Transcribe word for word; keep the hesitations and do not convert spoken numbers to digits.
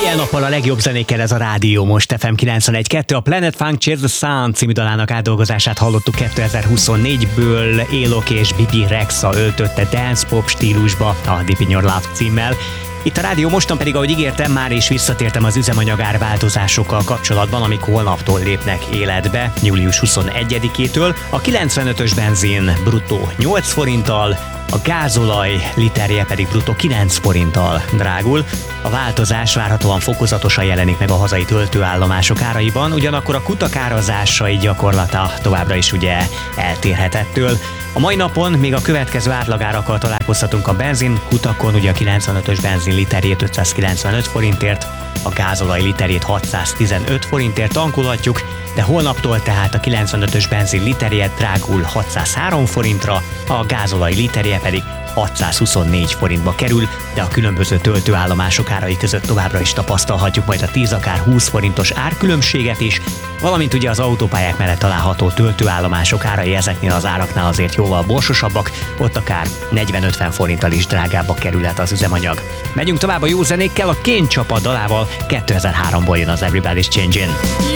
Éjjel-nappal a legjobb zenékkel ez a rádió most ef em kilencvenegy kettő. A Planet Funk Chase the Sun című dalának átdolgozását hallottuk kétezer-huszonnégyből. Alok és Bibi Rexha öltötte dance pop stílusba a Deep in Your Love címmel. Itt a rádió mostan pedig, ahogy ígértem, már is visszatértem az üzemanyagár változásokkal kapcsolatban, amik holnaptól lépnek életbe, július huszonegyedikétől. A kilencvenötös benzin bruttó nyolc forinttal, a gázolaj literje pedig bruttó kilenc forinttal drágul. A változás várhatóan fokozatosan jelenik meg a hazai töltőállomások áraiban, ugyanakkor a kutak árazásai gyakorlata továbbra is ugye eltérhet ettől. A mai napon még a következő átlagárakkal találkozhatunk a benzin kutakon, ugye a kilencvenötös benzin literjét ötszázkilencvenöt forintért, a gázolaj literjét hatszáztizenöt forintért tankolhatjuk, de holnaptól tehát a kilencvenötös benzin literje drágul hatszázhárom forintra, a gázolaj literje pedig hatszázhuszonnégy forintba kerül, de a különböző töltőállomások árai között továbbra is tapasztalhatjuk majd a tíz akár húsz forintos árkülönbséget is, valamint ugye az autópályák mellett található töltőállomások árai ezeknél az áraknál azért jóval borsosabbak, ott akár negyven-ötven forinttal is drágábbba kerülhet az üzemanyag. Megyünk tovább a jó zenékkel, a Kén Csapa dalával kétezer-háromból jön az Everybody's Changin'.